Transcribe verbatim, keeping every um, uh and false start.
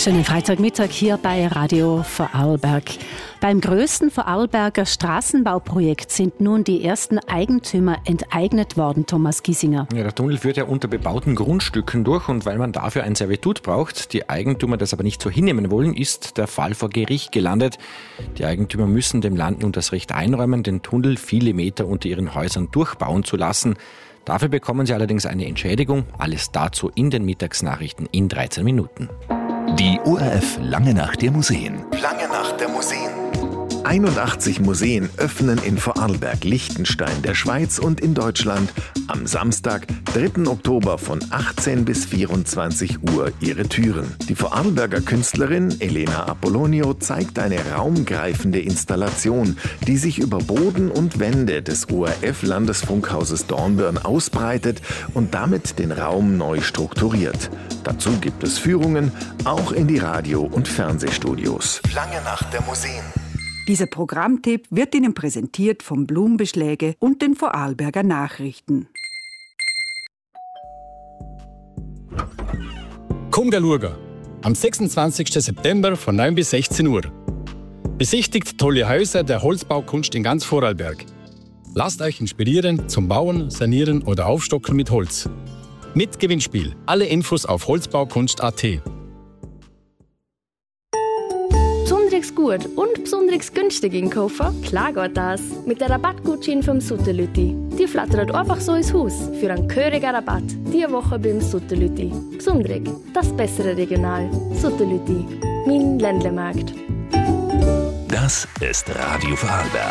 Schönen Freitagmittag hier bei Radio Vorarlberg. Beim größten Vorarlberger Straßenbauprojekt sind nun die ersten Eigentümer enteignet worden, Thomas Giesinger. Ja, der Tunnel führt ja unter bebauten Grundstücken durch und weil man dafür ein Servitut braucht, die Eigentümer das aber nicht so hinnehmen wollen, ist der Fall vor Gericht gelandet. Die Eigentümer müssen dem Land nun das Recht einräumen, den Tunnel viele Meter unter ihren Häusern durchbauen zu lassen. Dafür bekommen sie allerdings eine Entschädigung. Alles dazu in den Mittagsnachrichten in dreizehn Minuten. Die O R F Lange Nacht der Museen. Lange Nacht der Museen. einundachtzig Museen öffnen in Vorarlberg, Liechtenstein, der Schweiz und in Deutschland am Samstag, dritten Oktober von achtzehn bis vierundzwanzig Uhr ihre Türen. Die Vorarlberger Künstlerin Elena Apollonio zeigt eine raumgreifende Installation, die sich über Boden und Wände des O R F-Landesfunkhauses Dornbirn ausbreitet und damit den Raum neu strukturiert. Dazu gibt es Führungen, auch in die Radio- und Fernsehstudios. Lange Nacht der Museen. Dieser Programmtipp wird Ihnen präsentiert vom Blumbeschläge und den Vorarlberger Nachrichten. Komm schauen. Am sechsundzwanzigsten September von neun bis sechzehn Uhr. Besichtigt tolle Häuser der Holzbaukunst in ganz Vorarlberg. Lasst euch inspirieren zum Bauen, Sanieren oder Aufstocken mit Holz. Mit Gewinnspiel. Alle Infos auf holzbaukunst punkt a t. Besonders gut und besonders günstig einkaufen? Klar geht das. Mit der Rabattgutschein vom Sutterlütti. Die flattert einfach so ins Haus für einen gehörigen Rabatt. Diese Woche beim Sutterlütti. Besonders, das bessere Regional. Sutterlütti. Mein Ländlemarkt. Das ist Radio Vorarlberg.